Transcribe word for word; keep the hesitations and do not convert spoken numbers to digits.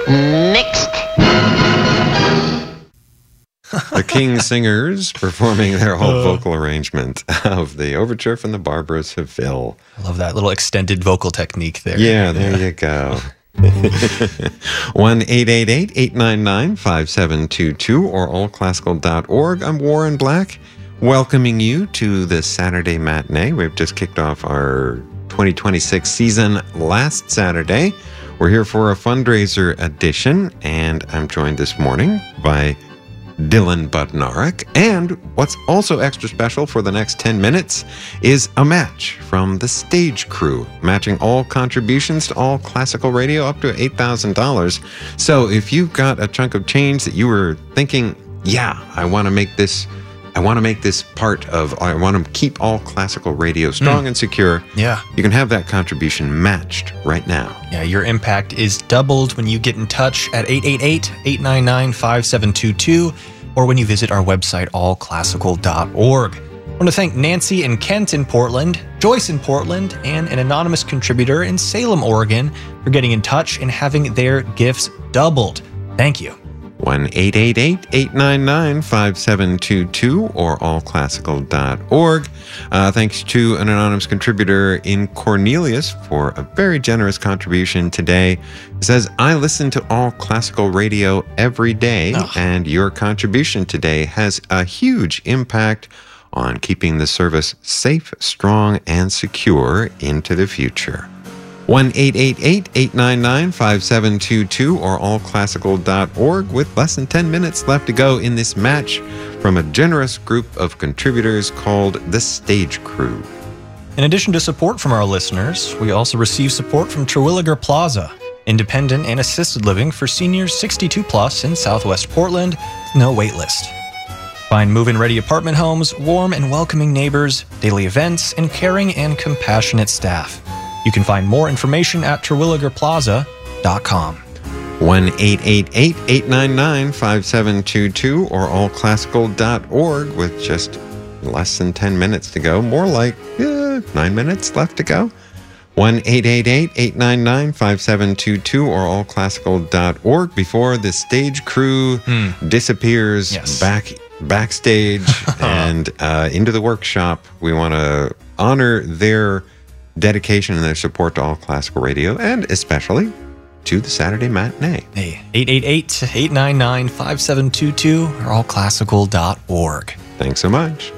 Next. The King Singers performing their whole vocal arrangement of the overture from the Barbara Seville. I love that little extended vocal technique there. Yeah, there yeah. you go. one eight eight eight, eight nine nine, five seven two two or all classical dot org. I'm Warren Black, welcoming you to the Saturday Matinee. We've just kicked off our twenty twenty-six season last Saturday. We're here for a fundraiser edition, and I'm joined this morning by Dylan Budnarek. And what's also extra special for the next ten minutes is a match from the Stage Crew, matching all contributions to All Classical Radio up to eight thousand dollars. So if you've got a chunk of change that you were thinking, yeah, I want to make this I want to make this part of, I want to keep All Classical Radio strong mm. and secure. Yeah. You can have that contribution matched right now. Yeah, your impact is doubled when you get in touch at eight eight eight, eight nine nine, five seven two two or when you visit our website, all classical dot org. I want to thank Nancy and Kent in Portland, Joyce in Portland, and an anonymous contributor in Salem, Oregon for getting in touch and having their gifts doubled. Thank you. one eight eight eight, eight nine nine, five seven two two or all classical dot org. Uh, thanks to an anonymous contributor in Cornelius for a very generous contribution today. It says, I listen to All Classical Radio every day, oh. and your contribution today has a huge impact on keeping the service safe, strong, and secure into the future. one eight eight eight, eight nine nine, five seven two two or all classical dot org with less than ten minutes left to go in this match from a generous group of contributors called the Stage Crew. In addition to support from our listeners, we also receive support from Terwilliger Plaza, independent and assisted living for seniors sixty-two plus in Southwest Portland, no wait list. Find move-in ready apartment homes, warm and welcoming neighbors, daily events, and caring and compassionate staff. You can find more information at terwilliger plaza dot com. one eight eight eight, eight nine nine, five seven two two or all classical dot org with just less than ten minutes to go. More like eh, nine minutes left to go. one eight eight eight, eight nine nine, five seven two two or all classical dot org before the Stage Crew mm. disappears yes. back backstage and uh, into the workshop. We want to honor their dedication and their support to All Classical Radio, and especially to the Saturday Matinee. Hey, eight eight eight, eight nine nine, five seven two two or all classical dot org. Thanks so much.